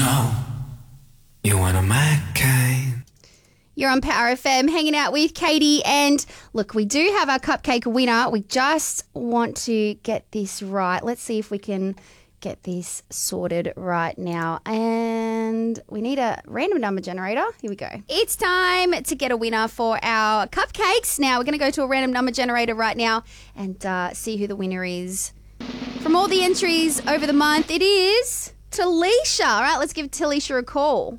know you one of my kind. You're on Power FM hanging out with Katie, and look, we do have our cupcake winner. We just want to get this right. Let's see if we can get this sorted right now. And we need a random number generator. Here we go. It's time to get a winner for our cupcakes. Now, we're going to go to a random number generator right now and see who the winner is. From all the entries over the month, it is Talisha. All right, let's give Talisha a call.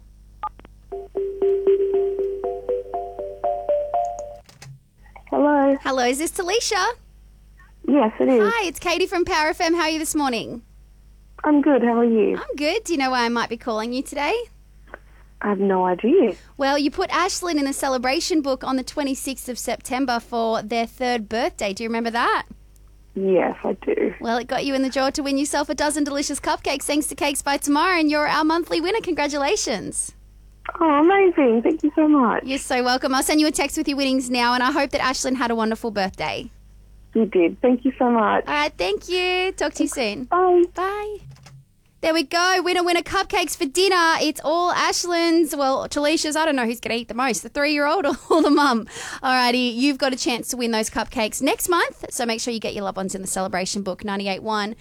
Hello. Hello, is this Talisha? Yes, it is. Hi, it's Katie from Power FM. How are you this morning? I'm good. How are you? I'm good. Do you know why I might be calling you today? I have no idea. Well, you put Ashlyn in the celebration book on the 26th of September for their 3rd birthday. Do you remember that? Yes, I do. Well, it got you in the draw to win yourself a dozen delicious cupcakes thanks to Cakes by Tomorrow, and you're our monthly winner. Congratulations. Oh, amazing. Thank you so much. You're so welcome. I'll send you a text with your winnings now, and I hope that Ashlyn had a wonderful birthday. You did. Thank you so much. All right, thank you. Talk to you soon. Bye. Bye. There we go. Winner, cupcakes for dinner. It's all Ashlyn's. Well, Talisha's. I don't know who's going to eat the most, the 3-year-old or the mum. Alrighty, you've got a chance to win those cupcakes next month. So make sure you get your loved ones in the celebration book, 98.1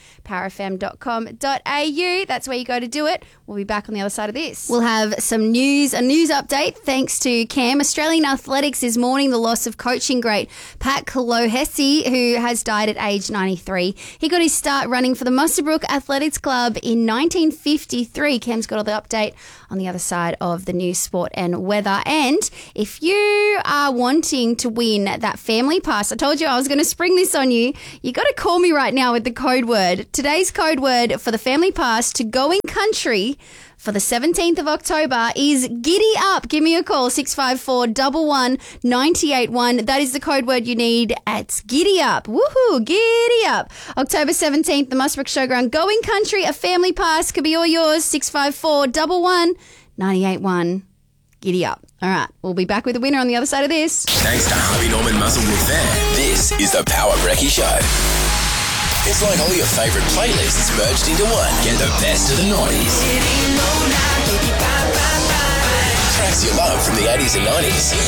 powerfm.com.au. That's where you go to do it. We'll be back on the other side of this. We'll have a news update thanks to Cam. Australian athletics is mourning the loss of coaching great Pat Colohesi, who has died at age 93. He got his start running for the Muswellbrook Athletics Club in 1953. Cam's got all the update on the other side of the news, sport and weather. And if you are wanting to win that family pass, I told you I was going to spring this on you. You got to call me right now with the code word. Today's code word for the family pass to Going Country for the 17th of October is Giddy Up. Give me a call, 654 11 981. That is the code word you need. It's Giddy Up. Woohoo, Giddy Up. October 17th, the Muswellbrook Showground Going Country, a family pass could be all yours, 654 11 981. Giddy Up. All right, we'll be back with the winner on the other side of this. Thanks to Harvey Norman Muswellbrook there. This is the Power Brekkie Show. It's like all your favourite playlists merged into one. Get the best of the 90s. Tracks you love from the 80s and 90s.